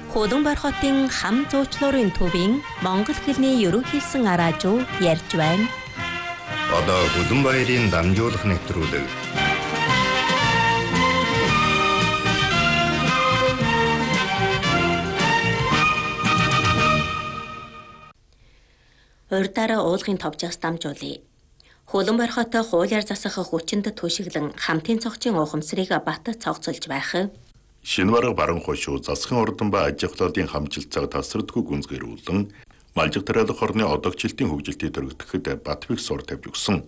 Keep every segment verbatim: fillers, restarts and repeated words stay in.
Хуланбар хотын хам зуучлуурын төвийн монгол хэлний ерөнхийсэн араажуу ярьж байна. Одоо Хуланбаярын дамжуулах нэвтрүүлэг. Урьдаараа уулгын товчоос дамжуулъя. Хуланбар хот хуулиар засах хүчинд түшиглэн хамтын цогцын ухамсарыг батд цогцолж байх. Шинэ баран хошуу засгийн ордон ба аж ахуйлын хамжилтцаг тасралтгүй гүнзгийрүүлэн малжиг тариалах орны одогчлтын хөгжилтийг төрөгдөхэд Батбэг сур тавьж өгсөн.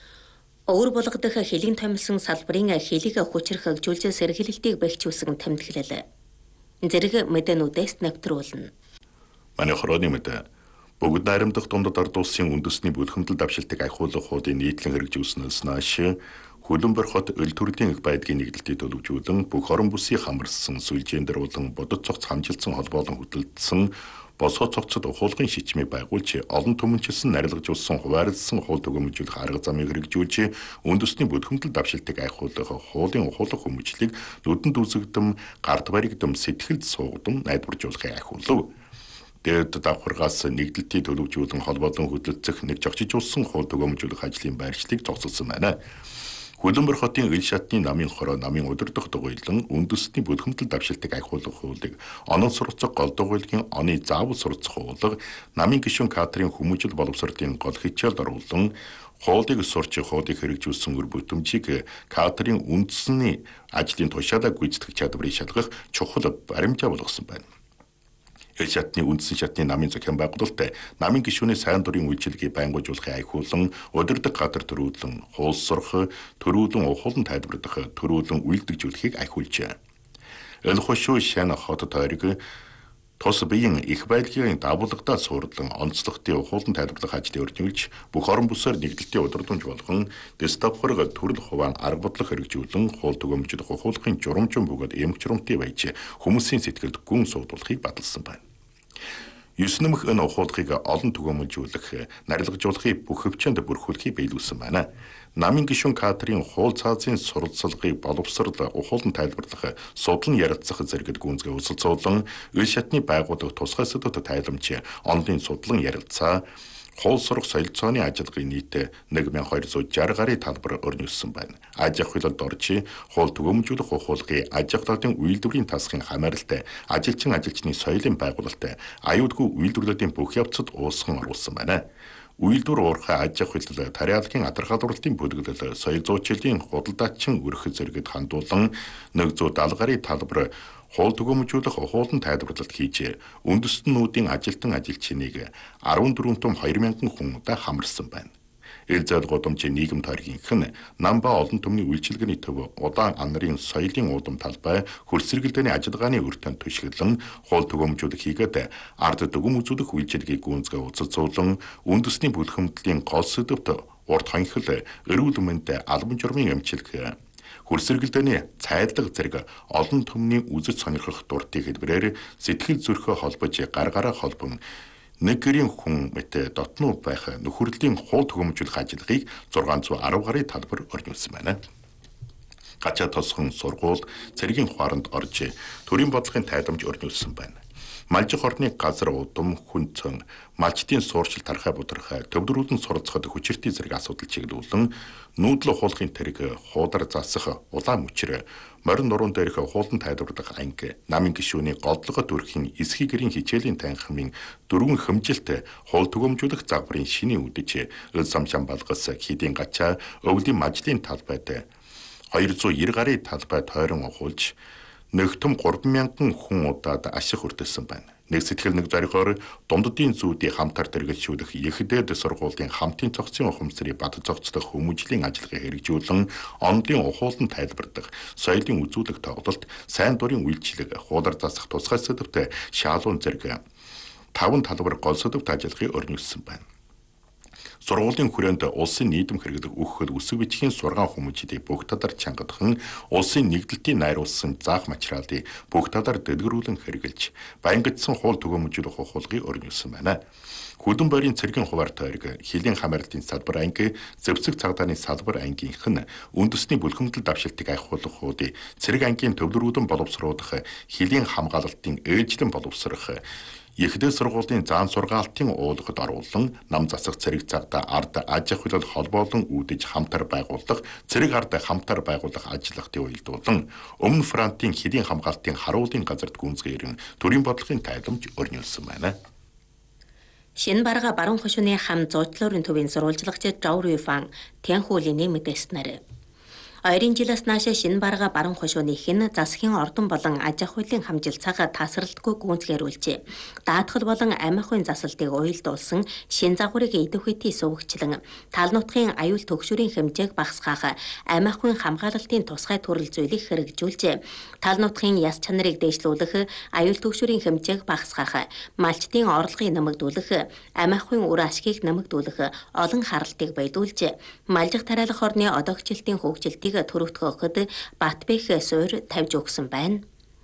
Өвөр булгадах хэлийн томилсон салбарын хэлийг хүчрэх хөгжүүлж сэргийлэлтийг бэхжүүлсэн тэмдэглэл. Зэрэг мэдээнүүдээс нэвтрүүлнэ. Манай хорооны мэдээ бүгд найрамдах дундад ард улсын үндэсний бүлхэмдэл давшилтыг ахиулах хуудын нийтлэн хэрэгжүүлснээс нааш Хуланбар хот өл төрлийн их байдгийн нэгдэлтийг төлөвжүүлэн бүх орон бүсийг хамарсан сүлжээнд дөрвөлн бодод цогц хамжилсан холбоолон хөдөлгдсөн босгоо цогцод ухуулгын шичмийг байгуулж олон түмэнчилсэн нарилгажуулсан хуваарлсан хууль төгөөмжүүлэх арга замыг хэрэгжүүлж үндэсний бүлхэмдэл давшилтыг ахиулах хуулийн ухуулах хүмүүжлийг нүдэнд үзэгдэм гард баригдэм сэтгэлд суугдам найдваржуулахыг ахиулв. Дээд давхаргаас нэгдэлтийг төлөвжүүлэн холбоолон хөдөлгөх нэг жогчжуулсан хууль төгөөмжүүлэх ажлын байршлыг зогсолсон байна. Хуланбар хотын ил шатны намын хороо намын удирдах дугуйлан үндэсний бүлхэмдэл давшилтыг ахиулах хуулийг онон суралцах гол дугуйлгийн оны заавал суралцах хуулга намын гишүүн кадрын хүмүүжил боловсролын гол хичээлд оруулан хуулийг сурч хуулийг хэрэгжүүлсэн үр бүтэмжийг кадрын үндэсний ажлын тушаалаа гүйцэтгэх чадварыг шалгах чухал баримжаа болгосон байна. Ил шатны үндсэн шатны намын зохион байгуулалт намын гишүүний сайн дурын үйлчилгээг байнгуужуулахыг ахиулан удирдаг гадар төрүүлэн хуул сурах, төрүүлэн ухуулан тайлбарлах, төрүүлэн үйлдвэрлэжүүлэхийг ахиулжээ. Ил хошуу шан хот тойрог тус биеийн их байдлын дагуулгадаа суурдлан онцлогтын ухуулан тайлбарлах ажлыг өрнүүлж бүх орон бүсээр нэгдэлтийн удирдамж болгон дэстапхорг төрөл хуваан арга бодлого хэрэгжүүлэн хууль төгөөмжлөх ухуулгын журамжин бөгөөд эмх журамтын байж хүмүүсийн сэтгэлд гүн суудуулахыг баталсан байна. Юс нэмэх энэ ухуулгыг олон төгөөмжүүлэх, нарилгажуулахыг бүх хөвчөнд бүрхүүлэхийг биелүүлсэн байна. Намын гишүүн кадрын хууль цаазын суралцлагыг боловсрол ухуулан тайлбарлах, судлан ярилцах зэрэгт гүнзгий өсөлцөөлөн, ил шатны байгууллага тусгай сэдвүүд тайлбарч, онлын судлан ярилцаа, хууль сурах солилцооны ажиллагааны нийт нэг мянган хоёр зуун шарх гаруй талбар өрнүүлсэн байна. Аж ахуйлалд орж, хууль төгөөмжүүлэх ухуулгын аж ахуйлын үйлдвэрийн тасгын хамааралтай, ажилчин ажилчны соёлын байгуулалт, аюулгүй үйлдвэрлэлийн бүх явцад уусган оруулсан байна. Үйлдвэр уурхай аж ахуйлал, тариалгын адаргалууралтын бүлэглэл, соёл зуучлалын худалдаачин өрх зэрэгт хандуулан нэг зуун даалга гаруй талбар хууль төгөөмжүүлэх ухуулан тайлбарлалт хийж үндэстнүүдийн ажилтан ажилчныг арван дөрвөн том хоёр мянган хүн удаа хамарсан байна. Ил зээл гудамжийн нийгэм тойргийнх нь нам ба олон түмний үйлчилгээний төв удаан анарын соёлын уудам талбай хөрсөргөлдөөний ажиллагааны өртөнд түшиглэн хууль төгөөмжүүлэх хийгээд ард дүгм үзүүлэх үйлчилгээг гүнзгий уцалцуулан үндэсний бүлхэмдлийн гол сэдвт урт хонхил эрүүл мэндэд албан журмын эмчилгээ хөрсөргөлдөөний цайдлага зэрэг олон түмний үзэж сонирхох дуртыг хэлбэрээр сэтгэл зүрхөө холбож гар гараа холбон нэг гэрийн хүн мэт дотноо байх нөхөрлөлийн хууль төгөөмжүүлэх ажиллагааг зургаан зуун арав гаруй талбар өрнүүлсэн байна. Гачаа тосхон сургууль цэргийн хуаранд орж төрийн бодлогын тайламж өрнүүлсэн байна. Малжих орны газар удам хүнцэн малчтын сууршил тархай будрахай төвдрүүлэн суралцахад хүчиртийн зэрэг асуудал чиглүүлэн нүүдэл ухуулгын тэрэг хуудар засах улаан мөчр морин нуруунд дээрх хуулан тайлбарлах анги намын гишүүний голдлогод өрхийн эсхий гэрийн хичээлийн танхимын дөрвөн хэмжилт хууль төгөөмжүүлэх загварын шиний үдэж ил самшаан балгас хийдийн гачаа өвлийн мажлын талбайд хоёр зуун нэр гаруй талбай тойрон ухуулж нэгтэн гурван мянган хүн удаад ашиг хүртэлсэн байна. Нэг сэтгэл нэг зоригоор дунддын зүүдийг хамтар тэргэлжүүлэх Ехэдээд сургуулийн хамтын цогцын ухамсарыг бат цогцлох хүмүүжлийн ажиллагаа хэрэгжүүлэн онлын ухуулан тайлбардаг, соёлын үзүүлэх тоглолт, сайн дурын үйлчилэг, хуулар засах тусгай сэдвт шаалуун зэрэг таван талбар гол сэдвт ажиллахыг өрнүүлсэн байна. сургуулийн хүрээнд улсын нийтэм хэрэглэх өгөхөд үсэг бичгийн сургаан хүмүүжидийг бүх талаар чангадахан улсын нэгдэлтийг найруулсан заах материалыг бүх талаар дэлгэрүүлэн хэрэгжилж баянгидсан хууль төгөөмжүүлэх ухуулгыг өрнүүлсэн байна. Хөдөн бойрын цэргийн хуваар тойрог, хилийн хамаарлын салбар анги, зэвсэг цагдааны салбар ангийнх нь үндэсний бүлхэмдэл давшилтыг айхуулах хуудыг цэрэг ангийн төвлөрүүлэн боловсруулах, хилийн хамгаалалтын ээжлэн боловсрох, Ихтэй сургуулийн заан сургаалтын уулахад оруулан нам засах цэрэг цагдаа ард аж ахуй холбоолон үүдэж хамтар байгуулах, цэрэг ард хамтар байгуулах ажиллагтыг уялдуулан өмнө фронтын хилийн хамгаалтын харуулын газарт гүнзгийрэн төрийн бодлогын тайлбарж өрнүүлсэн байна. Шинэ барга баруун хошууны хам зуучлалын төвийн сурвалжлагч Жаур Юфан Тянхуулийн мэдээснээр Ойрын жилээс нааш шинэ барга баруун хошууны хэн засгийн ордон болон аж ахуйлын хамжилт цаг тасралтгүй гүйцгээрүүлжээ. Даатгал болон амь ахуйн засалтыг уялдуулсан шинэ загварыг идэвхтэй сувгчлан тал нутгийн аюул төгшөрийн хэмжээг багасгаах, амь ахуйн хамгаалалтын тусгай төрөл зүйлийг хэрэгжүүлжээ. Тал нутгийн яс чанарыг дээшлүүлэх, аюул төгшөрийн хэмжээг багасгаах, малчдын орлогыг нэмэгдүүлэх, амь ахуйн үр ашгийг нэмэгдүүлэх олон харалтыг байлуулжээ. Малжих тариалах орны одоогчлтын хөгжилтийг төрөвдгөхөд Батбэх суурь тавьж өгсөн байна.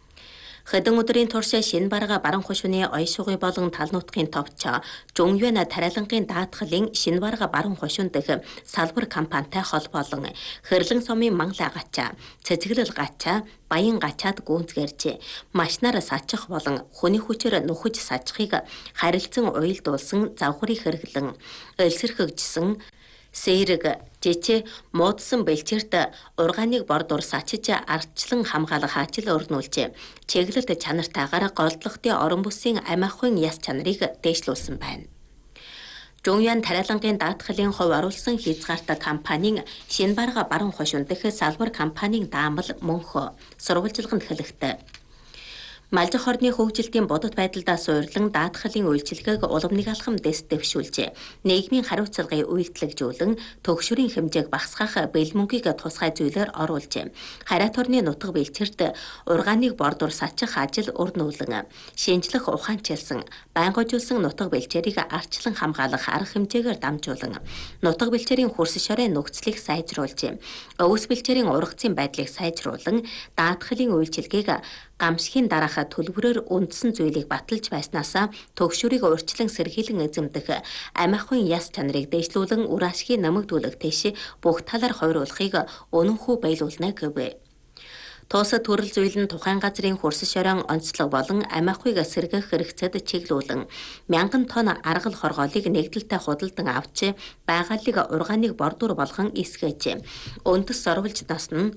Хэдэн өдрийн турш шинэ барга баруун хошууны оён шугуй болон тал нутгийн товч Жунгюан тариалангийн даатгалын шинэ барга баруун хошуун дэх салбар компанитай холбоолон хэрлэн сумын Мангла гачаа, цэцэглэл гачаа, Баян гачаад гүнзгэржээ. Машинаар сачих болон хүний хүчээр нөхөж сажихыг харилцан уялдуулсан завхрыг хэрэглэн өлсөрхөгжсөн Сэрэг жичээ муудсан бэлчээрт ургааныг бордуур сачиж ардчлан хамгаалах хаачил өрнүүлжээ. Чиглэлт чанартаагаар голдлогтын орон бүсийн амь ахуйн яс чанарыг дээшлүүлсэн байна. Жунгюан тариалангийн даатгалын хувь оруулсан хязгаартай компанийн шинэ барга баруун хошуун дэх салбар компанийн даамал мөнхөө сурвалжилганд хэлэхдээ Малжих орны хөгжилтийн бодит байдалдаа суурлан даатгалын үйлчилгээг уламжлалт алхам дэс дэвшүүлжээ. Нийгмийн хариуцлагыг үйлдэлжүүлэн төгшөрийн хэмжээг багасгаах бэлмөнгийг тусгай зүйлээр оруулжээ. Хариат орны нутаг бэлчээрт ургааныг бордуур сачих ажил өрнүүлэн шинжлэх ухаанчилсан байнгожуулсан нутаг бэлчээрийг арчлан хамгаалах арга хэмжээгээр дамжуулан нутаг бэлчээрийн хөрс шорын нөхцөлийг сайжруулжээ. Өвс бэлчээрийн ургацын байдлыг сайжруулан даатгалын үйлчилгээг гамшигын дараах төлбөрөөр үндсэн зүйлийг баталж байснаасаа төгшөрийг урьдчилан сэргийлэн эзэмдэх, амь ахуйн яс чанарыг дээшлүүлэн үр ашгийг нэмэгдүүлэх тийш бүх талаар хойруулахыг өнөнхөө байлуулна гэв. Тус төрөл зүйл нь тухайн газрын хөрс шорон онцлог болон амь ахуйг сэргээх хэрэгцээд чиглүүлэн мянган тонн аргал хоргоолыг нэгдэлтэй худалдан авч байгаалыг ургааныг бордуур болгон эсгэж өндөс сорволж насна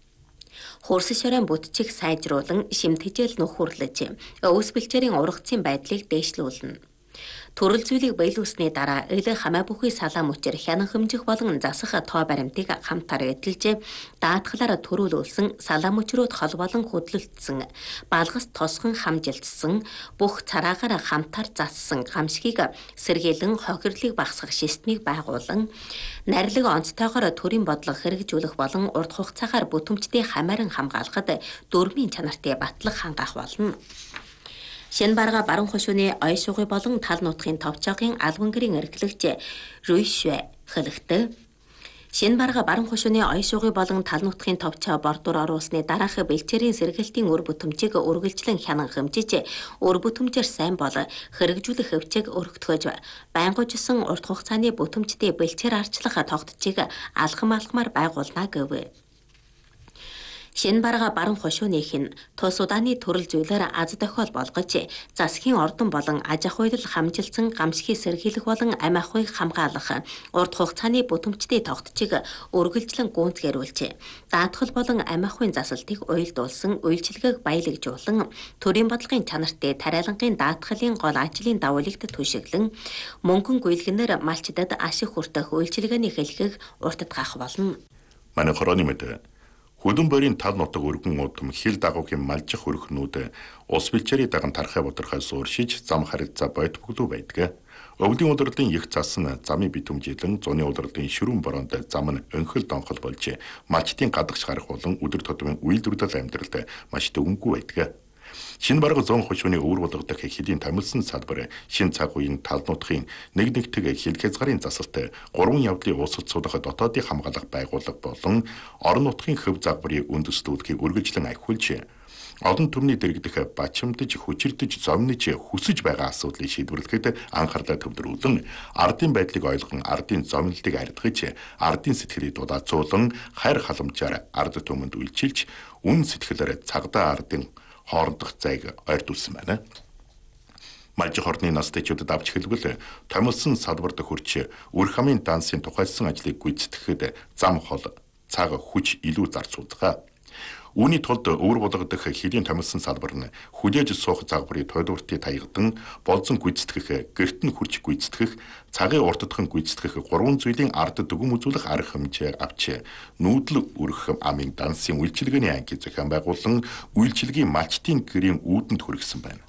хөрс шорын бүтчийг сайжруулан шимт хижээл нөхөрлөж өвс бэлчээрийн ургацын байдлыг дээшлүүлнэ. Төрөл зүйлийг байлуулсны дараа эл хамаа бүхий салаа мөчөр хянан хэмжих болон засах тоо баримтыг хамтаар эдэлж даатгалаараа төрүүлүүлсэн салаа мөчрүүд хол болон хөдлөлтсөн балгас тосгон хамжилтсан бүх цараагаар хамтаар зассан гамшигыг сэргийлэн хохирлыг багасгах системийг байгуулан нарилэг онцтойгоор төрийн бодлого хэрэгжүүлэх болон урт хугацаагаар бүтэмжтэй хамааран хамгаалахад дөрмийн чанартай батлах хангаах болно. Шинэ барга баруун хошууны оён шугуй болон тал нутгийн товчоогийн албан гэрийн эрхлэгч Рүйшвэ хэлэхдээ шинэ барга баруун хошууны оён шугуй болон тал нутгийн товчоо бордуур оруулсны дараах бэлчээрийн сэргэлтийн үр бүтэмжийг үргэлжлэн хянан хэмжиж үр бүтэмжээр сайн бол хэрэгжүүлэх хөвчийг өргөтгөж байнгуужсан урт хугацааны бүтэмжтэй бэлчээр арчлах тогтцыг алхам алхмаар байгуулна гэв. Шинэ барга баруун хошуунийх нь тус удааны төрөл зүйлээр аз дохиол болгож засгийн ордон болон аж ахуйлал хамжилсан гамшигыг сэргийлэх болон амь ахуйг хамгаалах урт хугацааны бүтэмжтэй тогтцыг үргэлжлэн гүйцгээрүүлжээ. Даатгал болон амь ахуйн засалтыг уялдуулсан үйлчилгээг баялагжуулан төрийн бодлогын чанартай тариалангийн даатгалын гол ажлын давуулигт түшиглэн мөнгөн гүйлгэнээр малчдад ашиг хүртэх үйлчилгээний хэлхийг уртад гаах болно. Манай хорооны мэдээ Хөдөн бойрын тал нутаг өргөн удам хил дагуугийн малжих өрхнүүд ус бэлчээрийн даган тархай бодорхой сууршиж зам харилцаа бойтбоглуу байдаг. Өвлийн удирдлын их цас нь замын битүмжийлэн зуны удирдлын ширүүн бороонд зам нь өнхөл донхол болж малчдын гадагш гарах болон өдөр тутмын үйлдвэрлэл амьдралд маш дөвөнгүй байдаг. Шинэ бараг зон хошууны өвөр болгодох хэдийн томилсон салбар шин цаг үеийн тал нутгийн нэг нэгтгэг хил хязгаарын засалт гурван явдлын уусалцуулах дотоодын хамгаалах байгууллага болон орон нутгийн хөв загварын үндэслүүдийг үргэлжлэн ахиулж олон түмний дэргэдэх бачимдж хүчирдэж зовниж хүсэж байгаа асуудлыг шийдвэрлэхэд анхаарлаа төвлөрүүлэн ардын байдлыг ойлгон ардын зовнилтыг арилгаж ардын сэтгэлийг дулаацуулан хайр халамжаар ард түмэнд үйлчилж үн сэтгэлээр цагдаа ардын хоорондох зайг ойртуулсан байна. Малжих орны настайчуудад авч хэлбэл томилсон салбарт хүрч үр хамын дансын тухайлсан ажлыг гүйцэтгэхэд зам хол цаг хүч илүү зарцуулдаг. Үүний тулд өвөр болгодох хэдийн томилсон салбар нь хүлээж суух загварыг тойлууртыг таягдан болзон гүйцэтгэх, гэрт нь хүрч гүйцэтгэх, цагийн уртдхан гүйцэтгэх гурван зүйлийн ард дүгм үзүүлэх арга хэмжээ авч нүүдэл өргөх амын дансын үйлчилгээний анги зохион байгуулан үйлчилгийн малчтын гэрийн үүдэнд хүргэсэн байна.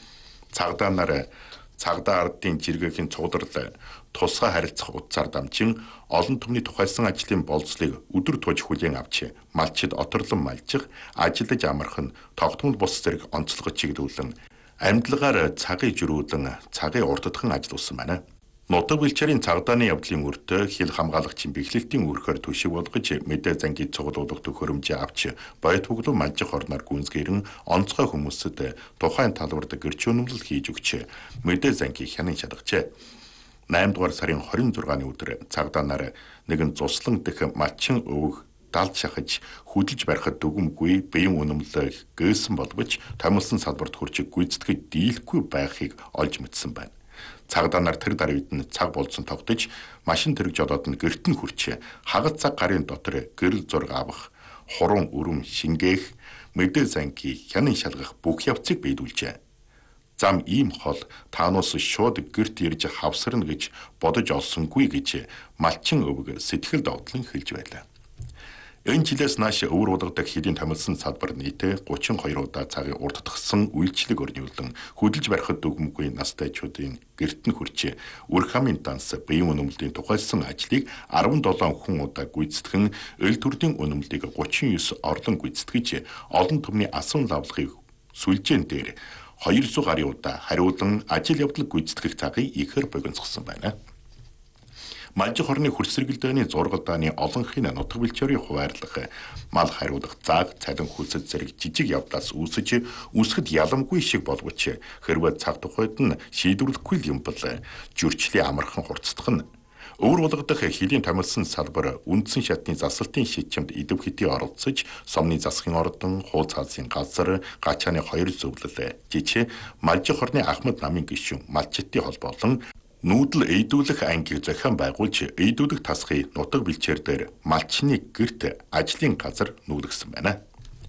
Цагдаа нар цагдаа ардын жиргэхийн цугларл тусгай харилцах утсаар дамжин олон түмний тухайлсан ажлын болцлыг өдөр туж хүлээн авч малчид оторлон малжих, ажилдаж амарх нь тогтмол бус зэрэг онцлогож чиглүүлэн амьдлагаар цагийг жирүүлэн цагийн урддахын ажилласан байна. Нутаг бэлчээрийн цагдааны явдлын үрт хил хамгаалагчийн бэхлэлтийн үрхээр төшиг болгож мэдээ зангийн цуглуулах төхөөрөмжөө авч боёд бүглүү малжих орноор гүнзгийрэн онцгой хүмүүсэд тухайн талбарт гэрчүүнэмлэл хийж өгч мэдээ зангийг хянан шалгажээ. найм дугаар сарын хорин зургааны өдөр цагдаа нар нэгэн цуслан дэх малчин өвөг далд шахаж хөдөлж барихад дүгмгүй биеийн үнэмлэл гээсэн боловч томилсон салбарт хүрч гүйцэтгэж дийлэхгүй байхыг олж мэдсэн байна. Цагдаа нар тэр даруйд нь цаг болсон тогтож машин тэрэг жолоод нь гэрт нь хүрч хагас цаг гарын дотор гэрэл зураг авах, хурун өрөм шингээх, мэдээ зангийн хянан шалгах бүх явцыг биелүүлжээ. Зам ийм хол таанаас шууд гэрт ирж хавсарна гэж бодож олсонгүй гэж малчин өвөг сэтгэл догтлон хэлж байлаа. Энэ жилээс нааш өвөр болгодог хэдийн томилсон салбар нийтээ гучин хоёр удаа цагийн урддахсан үйлчлэг өрнүүлэн хөдөлж барихад дүгмгүй настайчуудын гэрт нь хүрч үр хамын данс биеийн үнэмлэлийн тухайлсан ажлыг арван долоон хүн удаа гүйцэтгэн өл төрлийн үнэмлэлийг гучин девять орлон гүйцэтгэж олон түмний асуун лавлагыг сүлжээн дээр двести гаруй удаа хариулан ажил явдал гүйцэтгэх цагийг ихээр богиносгосон байна. Малжих орны хөрсөргөлдөөний зургалдааны олонхын нутаг бэлчээрийн хуваарлах, мал хариулах зааг, цалин хөлсөд зэрэг жижиг явдлаас үүсэж үсгэд яламгүй шиг боловч хэрвээ цаг тухайд нь шийдвэрлэхгүй юм бол жүрчлийн амархан хурцдах нь өвөр болгодох хэлийн томилсон салбар үндсэн шатны засалтын шийдчимд идэв хэтий оролцож сомны засгийн ордон, хуу цаалсын газар, гачааны хоёр зөвлөл, жичээ Малжих орны Ахмад намын гишүүн малчитын холбоо болон нүүдэл эйдүүлэх ангийг зохион байгуулж эйдүүлэх тасгыг нутаг бэлчээр дээр малчны гэрт ажлын газар нүүлгсэн байна.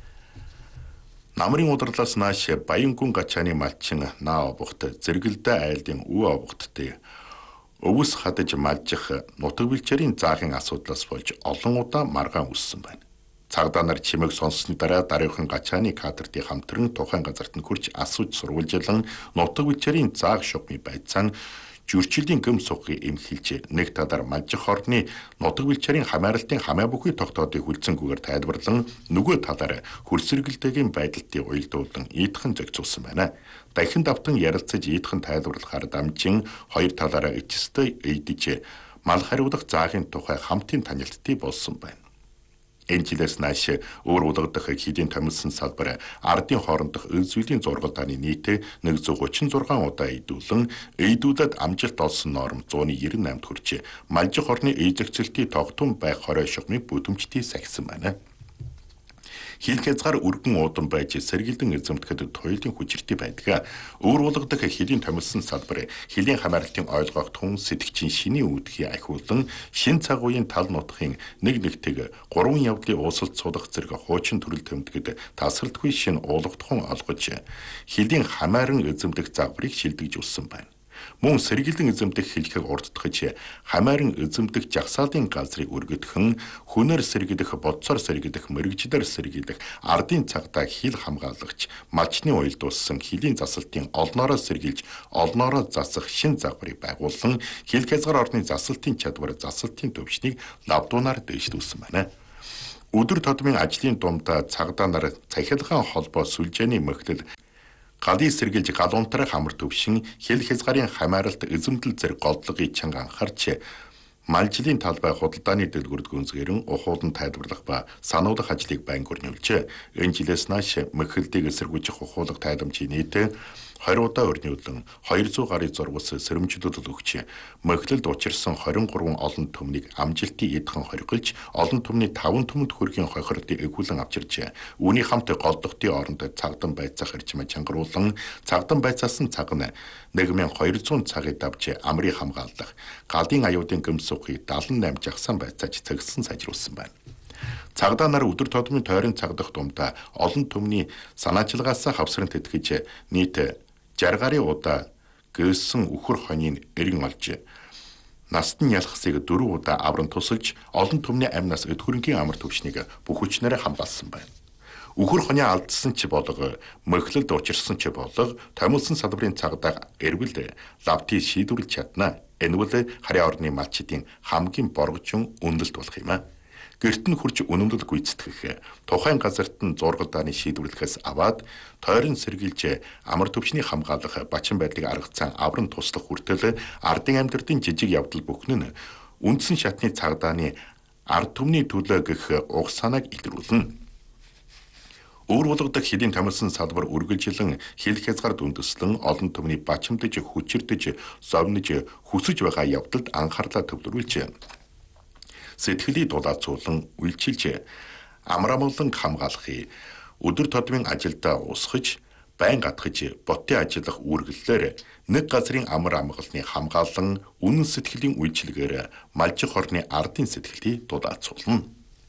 Намрын ударлаас нааш Баянгүн гачааны малчин наа обогт зэрэгэлдээ айлдын үе обогттой өвөс хадаж малжих нутаг бэлчээрийн заахийн асуудлаас болж олон удаа маргаан үссэн байна. Цагдаа нар чимээг сонссны дараа дараагийн гачааны кадртын хамтран тухайн газарт нь хүрч асууж сурвалжилан нутаг бэлчээрийн заах шугамын байцаан жүрчлийн гэм сухыг эмхэлж нэг талаар Малжих орны нутаг бэлчээрийн хамааралтын хамаа бүхий тогтоодыг хүлцэнгүүгээр тайлбарлан нөгөө талаар хөрсөргөлдөгийн байдалтыг уялдуулан ийдхэн зохицуулсан байна. Дахин давтан ярилцаж ийдхэн тайлбарлахаар дамжин хоёр талаараа эцэстээ эйдэж мал хариулах заагийн тухай хамтын танилцтыг болсон байна. Энэ жилээс нааш өвөр болгодох хэдийн томилсон салбар ардын хоорондох эл зүйлийн зургалдааны нийт нэг зуун гучин зургаан удаа эйдүүлэн эйдүүлээд амжилт олсон норм зууны девяносто восемь хүрч Малжих орны эй зохицолтын тогтун байх хорой шугамыг бүдэмжтэй сахисан байна. Хил хязгаар өргөн уудан байж сэргийлэн эзэмтгэхэд туйлын хүчиртэй байдаг. Өвөр болгодох хэлийн томилсон салбар хэлийн хамааралтын ойлгох тун сэтгчийн шинийн үүдхийг ахиулан шин цаг үеийн тал нутгийн нэг нэгтэг гурван явдлын уусалт суулгах зэрэг хуучин төрөл тэмдгэд тасралтгүй шин уулгатхан олгож хэлийн хамааран эзэмдэх загварыг шилдэгж өссөн байна. Мөн сэргийлэн эзэмдэх хэлхийг урддахж хамааран эзэмдэх жагсаалын газрыг өргөдгөн хүнээр сэргийлэх бодсоор сэргийлэх мэрэгжлэр сэргийлэх ардын цагдаа хил хамгаалагч малчны уялдуулсан хилийн засалтын олноороо сэргийлж олноороо засах шин загварыг байгуулсан хил хязгаар орны засалтын чадвар засалтын төвчнийг лавдуунаар дэвшлүүлсэн байна. Өдөр тутмын ажлын дундаа цагдаа нар цахилгаан холбоо сүлжээний мөхтөл галын сэргийлж галуунтрах хамар төвшин хэл хязгаарын хамааралт эзэмдэл зэрэг голдлогыг чанга анхаарч малжилийн талбай худалдааны дэлгүүрд гүнзгээрэн ухуулан тайлбарлах ба сануулгах ажлыг байн өрнүүлжээ. Энэ жилээс нааш мөхөлдийг эсэргүүцэх ухуулах тайламжийн нийт хоёр удаа өрнүүлэн хоёр зуун гаруй зурвас сэрэмжлүүлэл өгч мөхлөлд учирсан хорин гурван олон төмнийг амжилтын эдхэн хоригдж олон төмний таван төмөнд хүрэхийн хохирдыг эгүүлэн авчирчээ. Үүний хамт голдогтын оронд цагдам байцаах эрчим чангаруулан цагдам байцаасан цаг нь нэг мянган хоёр зуун цагийг давж амрыг хамгаалах, галын аюудын гэмс ухыг дадлан наймж ахсан байцааж цэгсэн сайжруулсан байна. Цагдаа нар өдөр тутмын тойрон цагдах дундаа олон төмний санаачилгаасаа хавсран тэтгэж нийт жаргарын удаа гээсэн үхэр хонийн эрен олж настан ялхсыг дөрвөн удаа авран тусалж олон төмний амнаас өдгөрөнгийн амар төвшнийг бүх хүчнээрээ хамгаалсан байна. Үхэр хоний алдсан ч болго мөхлөлд учирсан ч болго томилсон салбарын цагдаа эрвэл лавтыг шийдвэрлэж чадна. Энэ бол харийн орны малчдын хамгийн боргожин үнэлт болох юм а. Гэрт нь хурж үнэмлэл гүйцэтгэх, тухайн газарт нь зургалдааны шийдвэрлэхээс аваад тойрон сэргийлж амар төвчний хамгаалах бачин байдлыг аргацсан авран туслах хүртэл ардын амьтдын жижиг явдал бүхэн нь үндсэн шатны цагдааны ард түмний төлөө гэх уг санааг илрүүлнэ. Өөр болгодог хэдийн томилсон салбар үргэлжилэн хил хязгаар дүндэслэн олон төмний бачимдж хүчирдэж зовниж хүсэж байгаа явдалд анхаарлаа төвлөрүүлжээ. Сэтгэлийг дулаацуулан үйлчилж амраамлан хамгаалахыг өдөр тутмын ажилдаа усгаж байн гатгаж ботын ажиллах үүргэлээр нэг газрын амар амгалны хамгаалан үнэн сэтгэлийн үйлчилгээр малжих орны ардын сэтгэлийг дулаацуулна.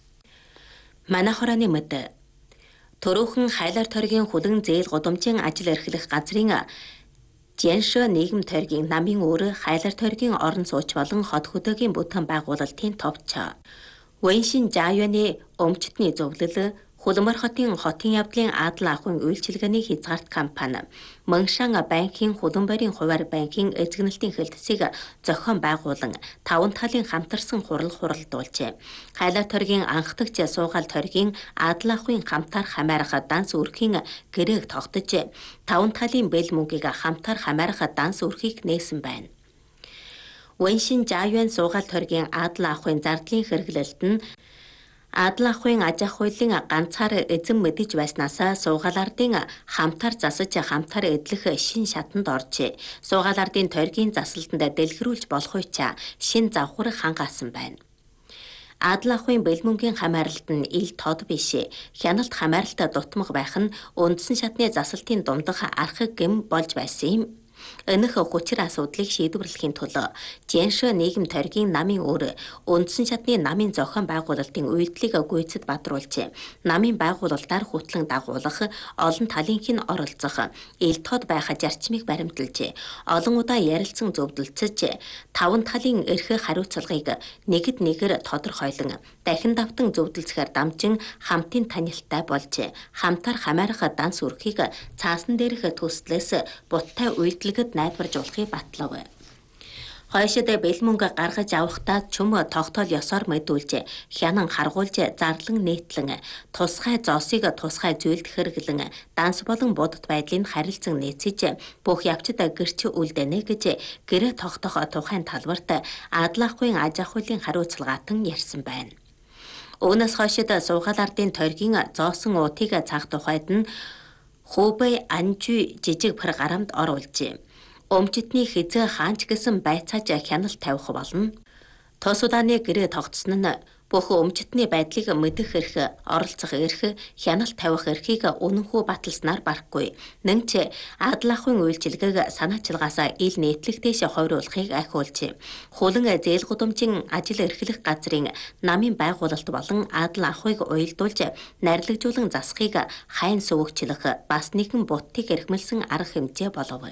Манай хорооны мэд Төрөөхөн хайлар тойргийн хүлэн зээл гудамжийн ажил эрхлэх газрын Жэншө нийгэм тойргийн намын өөр хайлар тойргийн орон сууч болон хот хөдөөгийн бүтээн байгуулалтын товч. Вэншин Жааюаны өмчтний зөвлөл Хулмар хотын хотын явдлын Адал ахуйн үйлчилгээний хязгаарт компани Мөншан банкын хуланбарын хуваар банкын эзэгнэлтийн хэлтсийг зохион байгуулан таван талын хамтарсан хурал хуралдуулжээ. Хайлар тойргийн анхдагч суугаал тойргийн Адал ахуйн хамтаар хамаарах данс үрхийн гэрээг тогтож таван талын бэл мөнгийг хамтаар хамаарах данс үрхийг нээсэн байна. Вэншин Жааюан суугаал тойргийн Адал ахуйн зардлын хэрэглэлт нь Адал ахуйн аж ахуй хуулийн ганцаар эзэн мэдэж байснаас суугаал ардын хамтаар засаж хамтаар эдлэх шин шатанд оржээ. Суугаал ардын тойргийн засалтанд дэлгэрүүлж болох үеч шин завхар хангаасан байна. Адал ахуйн бэлмөнгийн хамааралт нь ил тод биш. Хяналт хамааралт дутмаг байх нь үндсэн шатны засалтын дундах архаг гэм болж байсан юм. Энэх хүчир асуудлыг шийдвэрлэхийн төлөө Жэншө нийгэм тойргийн намын өөр үндсэн шатны намын зохион байгуулалтын үйлдэлийг гүйцэд бадруулжээ. Намын байгуулалтаар хөтлөн дагуулах, олон талынхын оролцох, ил тод байх зарчмыг баримталжээ. Олон удаа ярилцсан зөвлөлцөж таван талын эрх хариуцлагыг нэгд нэгээр тодорхойлон дахин давтан зөвлөлцөхээр дамжин хамтын танилттай болжээ. Хамтаар хамаарах данс үрхийг цаасан дээрх төслөөс буттай үйлдэлгэд найдварж болохыг батлав. Хойшид бэлмөнгө гаргаж авахдаа чөм тогтоол ёсоор мэдүүлж, хянан харгуулж, зарлан нээтлэн, тусгай зоосыг тусгай зүйлд хэрэглэн, данс болон будад байдлыг харилцан нээцэж, бүх явцад гэрч үлдэнэ гэж гэрээ тогтоох тухайн талбарт Адал ахуйн аж ахуйн хариуцлагаатан ярьсан байна. Үүнээс хойшид суугаал ардын тойргийн зоосон уутыг цаах тухайд нь Хубэй Анжи жижиг пар гарамд оруулжээ. Өмчтний хизээ хаанч гэсэн байцааж хяналт тавих болно. Тос удааны гэрээ тогтсон нь бүх өмчтний байдлыг мэдэх эрх, оролцох эрх, хяналт тавих эрхийг үнэнхүү баталснаар барахгүй. Нэнч Адал ахуйн үйлчилгээг санаачилгаасаа ил нээтлэгтэйш хойруулахыг ахиулжээ. Хулан зээл гудамжийн ажил эрхлэх газрын намын байгуулалт болон Адал ахуйг уялдуулж найрлагжуулан засахыг хайн сувөгчлөх бас нэгэн бутыг эрхмэлсэн арга хэмжээ болов.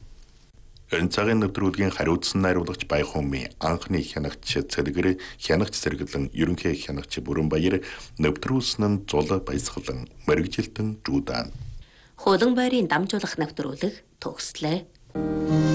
Энэ цагийн нэвтрүүлгийн хариуцсан найруулагч Баяхумын анхны хянагч Цэлгэр хянагч сэргэлэн ерөнхий хянагч Бүрэнбаяр нэвтрүүлсэн нь Зул Баясгалан мэрэгжилтэн Жудан. Хулан байрын дамжуулах нэвтрүүлэг төгслээ.